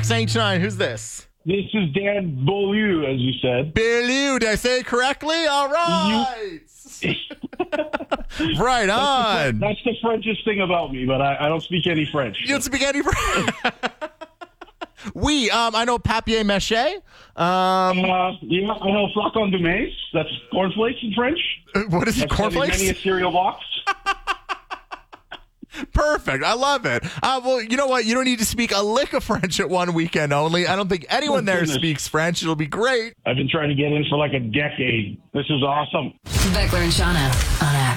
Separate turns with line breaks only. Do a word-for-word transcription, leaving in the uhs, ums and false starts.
X H nine. Who's this?
This is Dan Beaulieu, as you said.
Beaulieu. Did I say it correctly? All right. Right on.
That's the, that's the Frenchest thing about me, but I, I don't speak any French.
You don't speak any French? Oui, um, I know papier mâché. Um,
uh, yeah, I know flocon de mais. That's cornflakes in French.
What is it,
That's
cornflakes?
Many a cereal box.
Perfect. I love it. Uh, well, you know what? You don't need to speak a lick of French at one weekend only. I don't think anyone
Oh,
there
goodness.
speaks French. It'll be great.
I've been trying to get in for like a decade. This is awesome.
Beckler and Shauna.